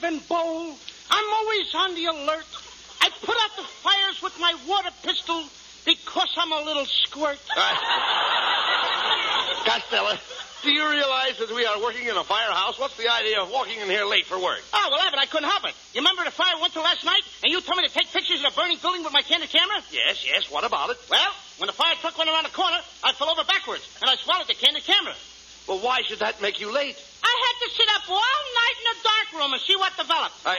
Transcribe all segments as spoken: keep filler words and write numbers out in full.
and bowl. I'm always on the alert. I put out the fires with my water pistol because I'm a little squirt. Uh, Costello, do you realize that we are working in a firehouse? What's the idea of walking in here late for work? Oh, well, Abbott, I couldn't help it. You remember the fire we went to last night, and you told me to take pictures of the burning building with my candid camera? Yes, yes. What about it? Well, when the fire truck went around the corner, I fell over backwards, and I swallowed the candid camera. Well, why should that make you late? I had to sit up all night in the dark room and see what developed. I...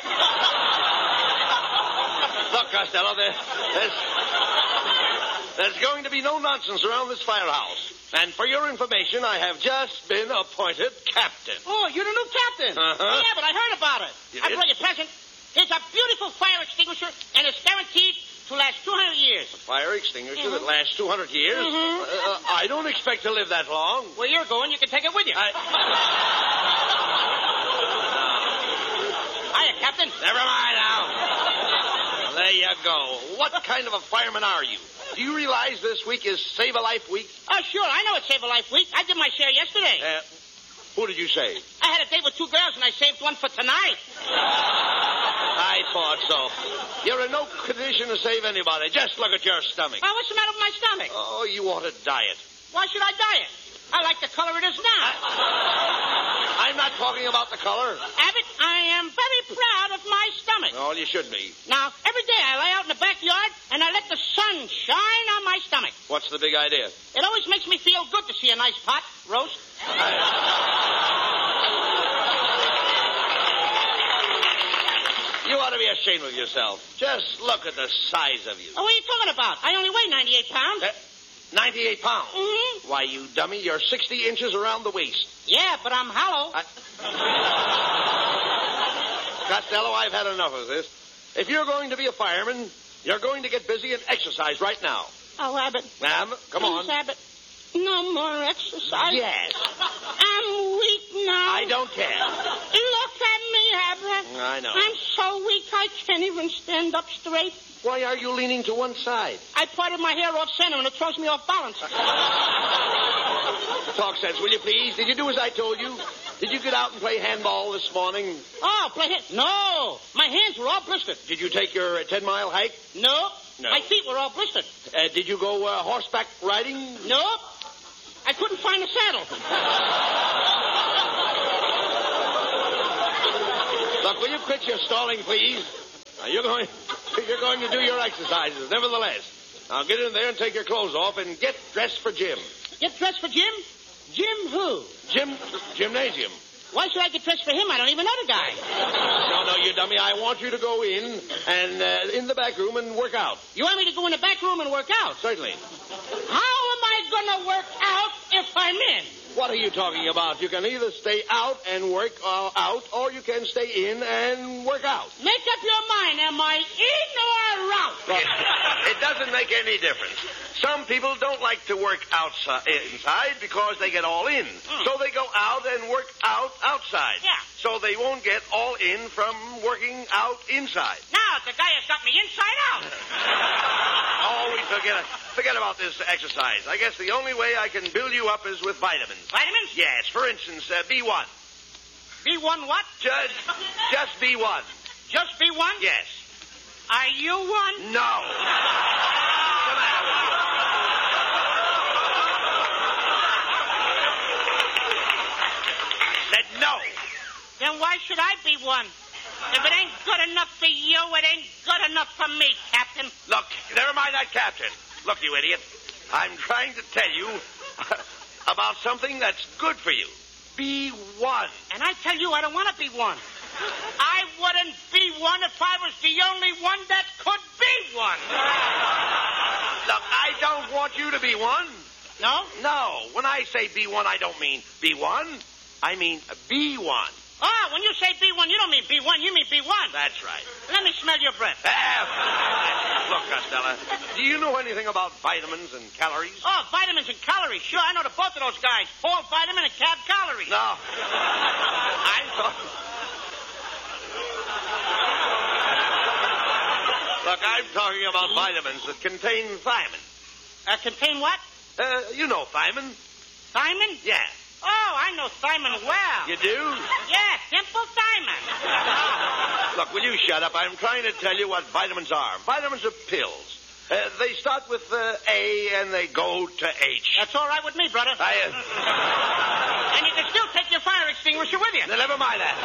Look, Costello, there, there's, there's going to be no nonsense around this firehouse. And for your information, I have just been appointed captain. Oh, you're the new captain? Uh-huh. Oh, yeah, but I heard about it. You I did? brought you a present. It's a beautiful fire extinguisher, and it's guaranteed to last two hundred years. A fire extinguisher Mm-hmm. that lasts two hundred years? Mm-hmm. Uh, I don't expect to live that long. Where you're going, you can take it with you. I... Hiya, Captain. Never mind now. There you go. What kind of a fireman are you? Do you realize this week is Save a Life Week? Oh, sure. I know it's Save a Life Week. I did my share yesterday. Uh, who did you save? I had a date with two girls, and I saved one for tonight. I thought so. You're in no condition to save anybody. Just look at your stomach. Oh, what's the matter with my stomach? Oh, you ought to diet. Why should I diet? I like the color it is now. I, I'm not talking about the color. Abbott, I am very proud of my stomach. Oh, you should be. Now, every day I lay out in the backyard, and I let the sun shine on my stomach. What's the big idea? It always makes me feel good to see a nice pot roast. You ought to be ashamed of yourself. Just look at the size of you. Oh, what are you talking about? I only weigh ninety-eight pounds. Uh, ninety-eight pounds? Mm-hmm. Why, you dummy, you're sixty inches around the waist. Yeah, but I'm hollow. I... Costello, I've had enough of this. If you're going to be a fireman, you're going to get busy and exercise right now. Oh, Abbott. Ma'am, come Please, on. Abbott. No more exercise. Yes. I'm weak now. I don't care. Look at me, Abbott. I know. I'm so weak I can't even stand up straight. Why are you leaning to one side? I parted my hair off center and it throws me off balance. Talk sense, will you please? Did you do as I told you? Did you get out and play handball this morning? Oh, play hand? No. My hands were all blistered. Did you take your uh, ten-mile hike? No. No. My feet were all blistered. Uh, did you go uh, horseback riding? No. I couldn't find a saddle. Look, will you quit your stalling, please? Now, you're going, you're going to do your exercises, nevertheless. Now, get in there and take your clothes off and get dressed for gym. Get dressed for Jim? Jim who? Gym, gymnasium. Why should I get dressed for him? I don't even know the guy. No, no, you dummy. I want you to go in and uh, in the back room and work out. You want me to go in the back room and work out? Certainly. How am I going to work out if I'm in? What are you talking about? You can either stay out and work uh, out, or you can stay in and work out. Make up your mind. Am I in or out? Look, it doesn't make any difference. Some people don't like to work outside, inside because they get all in. Mm. So they go out and work out outside. Yeah. So they won't get all in from working out inside. Now, the guy has got me inside out. Oh, we forget forget about this exercise. I guess the only way I can build you up is with vitamins. Vitamins? Yes. For instance, uh, B one. B one what? Just, just B one. Just B one? Yes. Are you one? No. What's the matter with you? Said no. Then why should I be one? If it ain't good enough for you, it ain't good enough for me, Captain. Look, never mind that captain. Look, you idiot. I'm trying to tell you about something that's good for you. Be one. And I tell you, I don't want to be one. I wouldn't be one if I was the only one that could be one. Look, I don't want you to be one. No? No. When I say be one, I don't mean be one. I mean be one. Oh, when you say B one, you don't mean B one, you mean B one. That's right. Let me smell your breath. Ah, look, Costello, do you know anything about vitamins and calories? Oh, vitamins and calories. Sure, I know the both of those guys. Paul Vitamin and Cab Calories. No. I'm talking... Look, I'm talking about vitamins that contain thiamine. Uh, contain what? Uh, you know thiamine. Thiamine? Yeah. Oh, I know Simon well. You do? Yeah, Simple Simon. Look, will you shut up? I'm trying to tell you what vitamins are. Vitamins are pills. Uh, they start with uh, A and they go to H. That's all right with me, brother. I, uh... And you can still take your fire extinguisher with you. Now, never mind that.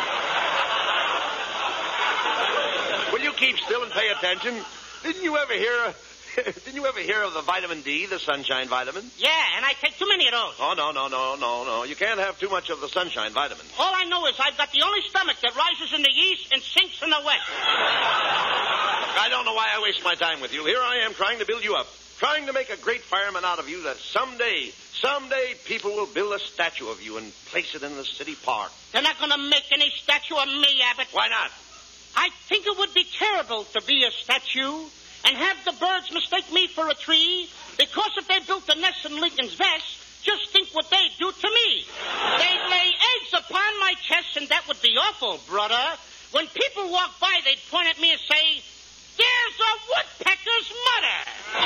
Will you keep still and pay attention? Didn't you ever hear... Uh, didn't you ever hear of the vitamin D, the sunshine vitamin? Yeah, and I take too many of those. Oh, no, no, no, no, no. You can't have too much of the sunshine vitamin. All I know is I've got the only stomach that rises in the east and sinks in the west. I don't know why I waste my time with you. Here I am trying to build you up, trying to make a great fireman out of you that someday, someday people will build a statue of you and place it in the city park. They're not going to make any statue of me, Abbott. Why not? I think it would be terrible to be a statue and have the birds mistake me for a tree, because if they built a nest in Lincoln's vest, just think what they'd do to me. They'd lay eggs upon my chest, and that would be awful, brother. When people walk by, they'd point at me and say, "There's a woodpecker's mother."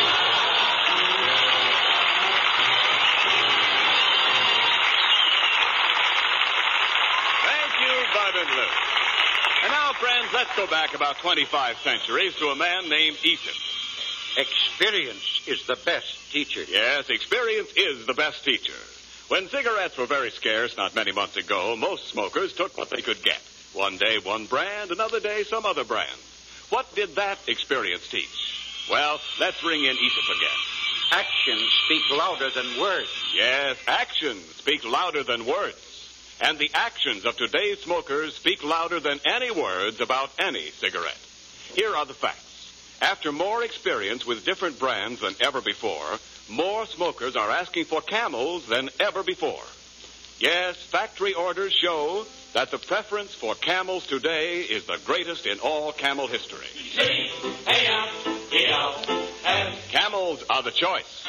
Thank you, Bud and Lou. And now, friends, let's go back about twenty-five centuries to a man named Eaton. Experience is the best teacher. Yes, experience is the best teacher. When cigarettes were very scarce not many months ago, most smokers took what they could get. One day, one brand, another day, some other brand. What did that experience teach? Well, let's ring in Aesop again. Actions speak louder than words. Yes, actions speak louder than words. And the actions of today's smokers speak louder than any words about any cigarette. Here are the facts. After more experience with different brands than ever before, more smokers are asking for Camels than ever before. Yes, factory orders show that the preference for Camels today is the greatest in all Camel history. C A M E L S. Camels are the choice.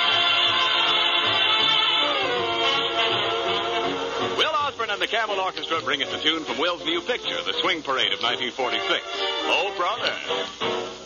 Will Osborne and the Camel Orchestra bring us a tune from Will's new picture, The Swing Parade of nineteen forty-six. Oh, brother.